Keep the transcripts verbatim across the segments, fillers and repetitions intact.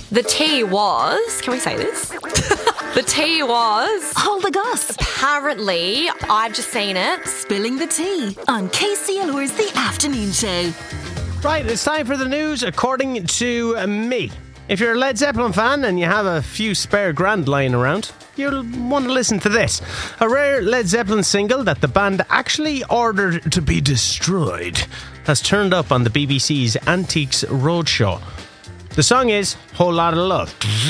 The tea was... Can we say this? The tea was... Hold the goss. Apparently, I've just seen it. Spilling the tea on K C L R's The Afternoon Show. Right, it's time for the news according to me. If you're a Led Zeppelin fan and you have a few spare grand lying around, you'll want to listen to this. A rare Led Zeppelin single that the band actually ordered to be destroyed has turned up on the B B C's Antiques Roadshow. The song is Whole Lotta Love.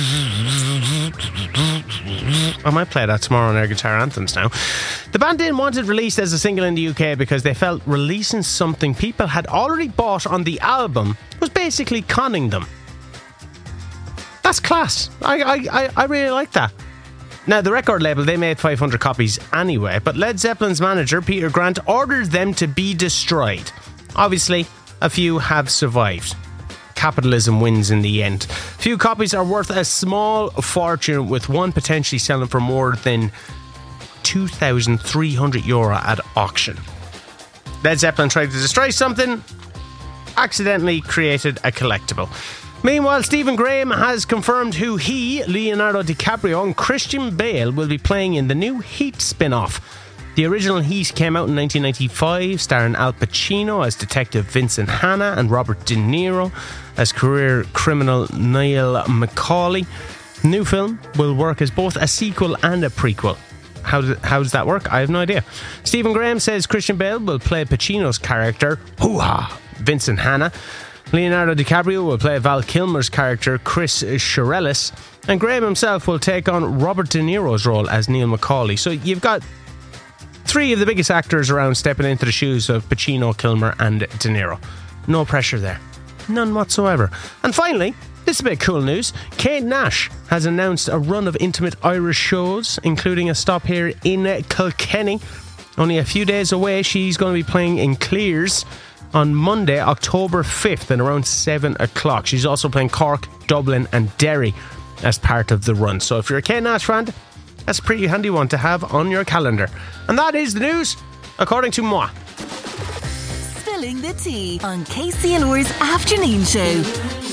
I might play that tomorrow on Air Guitar Anthems now. The band didn't want it released as a single in the U K because they felt releasing something people had already bought on the album was basically conning them. That's class. I, I, I really like that. Now, the record label, they made five hundred copies anyway, but Led Zeppelin's manager, Peter Grant, ordered them to be destroyed. Obviously, a few have survived. Capitalism wins in the end. Few copies are worth a small fortune, with one potentially selling for more than two thousand three hundred euro at auction. Led Zeppelin tried to destroy something, accidentally created a collectible. Meanwhile, Stephen Graham has confirmed who he, Leonardo DiCaprio and Christian Bale will be playing in the new Heat spin-off. The original Heat came out in nineteen ninety-five, starring Al Pacino as Detective Vincent Hanna and Robert De Niro as career criminal Niall McCauley. The new film will work as both a sequel and a prequel. How, do, how does that work? I have no idea. Stephen Graham says Christian Bale will play Pacino's character, hoo-ha, Vincent Hanna. Leonardo DiCaprio will play Val Kilmer's character, Chris Shirelis. And Graham himself will take on Robert De Niro's role as Neil McCauley. So you've got three of the biggest actors around stepping into the shoes of Pacino, Kilmer and De Niro. No pressure there. None whatsoever. And finally, this is a bit of cool news. Kate Nash has announced a run of intimate Irish shows, including a stop here in Kilkenny. Only a few days away, she's going to be playing in Clears on Monday, October fifth at around seven o'clock. She's also playing Cork, Dublin and Derry as part of the run. So if you're a Kate Nash fan, that's a pretty handy one to have on your calendar. And that is the news, according to moi. Spilling the tea on K C L R's Afternoon Show.